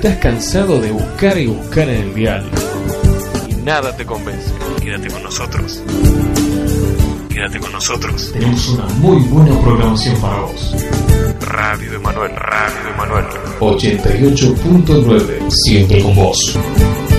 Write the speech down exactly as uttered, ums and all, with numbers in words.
Estás cansado de buscar y buscar en el dial y nada te convence. Quédate con nosotros. Quédate con nosotros. Tenemos una muy buena programación para vos. Radio Emanuel, Radio Emanuel. ochenta y ocho punto nueve. Siempre con vos.